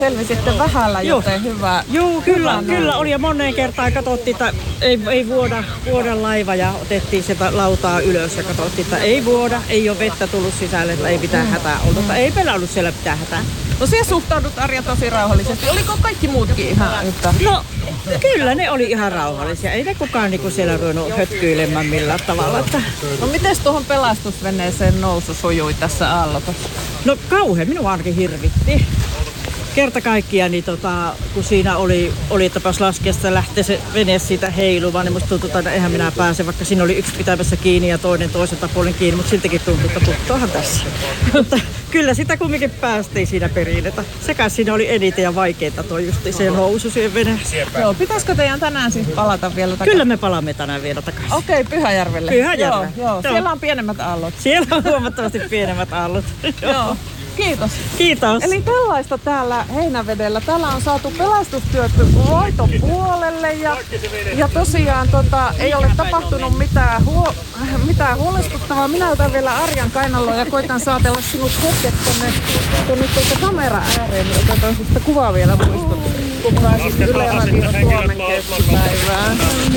Selvisitte vähällä, joten hyvä. Joo, kyllä oli ja moneen kertaan katsottiin, että ei vuoda laiva ja otettiin sieltä lautaa ylös ja katsottiin, että ei vuoda, ei ole vettä tullut sisälle, että ei mitään hätää ollut, mutta ei meillä ollut siellä mitään hätää. No siellä suhtaudut Arja tosi rauhallisesti. Oliko kaikki muutkin ihan yhtä? No kyllä ne oli ihan rauhallisia, ei ne kukaan niinku siellä ruvennut hötkyilemään millään tavalla. Että... No mites tuohon pelastusveneeseen nousu sujui tässä aallokossa? No kauhean, minua ainakin hirvitti. Kerta kaikkiaan, niin kun siinä oli tapaus laskea, että lähtee se vene siitä heilumaan, niin musta tuntui, että eihän minä pääse, vaikka siinä oli yksi pitämässä kiinni ja toinen toiselta puolen kiinni, mutta siltikin tuntui, että putoahan tässä. Mutta kyllä sitä kumminkin päästiin siinä perin, että sekä siinä oli eniten ja vaikeinta toi justi se nousu siihen veneeseen. Joo, pitäisikö teidän tänään siis palata vielä takaisin? Kyllä me palaamme tänään vielä takaisin. Okei, Pyhäjärvelle. Joo. Siellä on pienemmät aallot. Siellä on huomattavasti pienemmät aallot. Joo. Kiitos. Kiitos. Eli tällaista täällä Heinävedellä. Täällä on saatu pelastustyöt voitopuolelle ja tosiaan ei ole tapahtunut mitään huolestuttavaa. Minä otan vielä Arjan kainaloon ja koitan saatella sinut hetket tuonne kamera ääreen. Niin otetaan sitä kuvaa vielä muistuttaa, kun pääsit Yle Radio Suomen keskipäivään.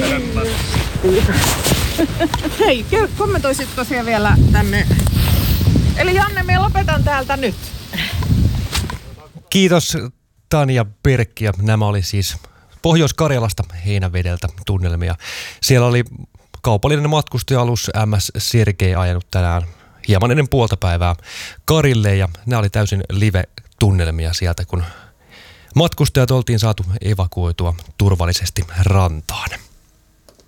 Hei, kommentoisitko siellä vielä tänne? Eli Janne, minä lopetan täältä nyt. Kiitos Tanja Perkki. Nämä oli siis Pohjois-Karjalasta Heinävedeltä tunnelmia. Siellä oli kaupallinen matkustaja-alus MS Sergei ajanut tänään hieman ennen puolta päivää Karille ja nämä oli täysin live-tunnelmia sieltä, kun matkustajat oltiin saatu evakuoitua turvallisesti rantaan.